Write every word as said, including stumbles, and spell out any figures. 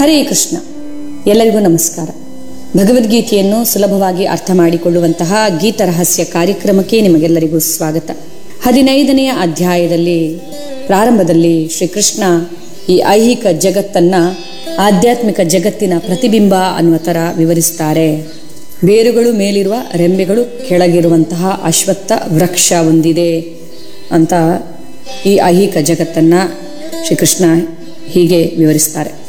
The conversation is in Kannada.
ಹರೇ ಕೃಷ್ಣ. ಎಲ್ಲರಿಗೂ ನಮಸ್ಕಾರ. ಭಗವದ್ಗೀತೆಯನ್ನು ಸುಲಭವಾಗಿ ಅರ್ಥ ಮಾಡಿಕೊಳ್ಳುವಂತಹ ಗೀತ ರಹಸ್ಯ ಕಾರ್ಯಕ್ರಮಕ್ಕೆ ನಿಮಗೆಲ್ಲರಿಗೂ ಸ್ವಾಗತ. ಹದಿನೈದನೆಯ ಅಧ್ಯಾಯದಲ್ಲಿ ಪ್ರಾರಂಭದಲ್ಲಿ ಶ್ರೀಕೃಷ್ಣ ಈ ಐಹಿಕ ಜಗತ್ತನ್ನ ಆಧ್ಯಾತ್ಮಿಕ ಜಗತ್ತಿನ ಪ್ರತಿಬಿಂಬ ಅನ್ನುವ ಥರ ವಿವರಿಸ್ತಾರೆ. ಬೇರುಗಳು ಮೇಲಿರುವ, ರೆಂಬೆಗಳು ಕೆಳಗಿರುವಂತಹ ಅಶ್ವತ್ಥ ವೃಕ್ಷ ಹೊಂದಿದೆ ಅಂತ ಈ ಐಹಿಕ ಜಗತ್ತನ್ನ ಶ್ರೀಕೃಷ್ಣ ಹೀಗೆ ವಿವರಿಸ್ತಾರೆ.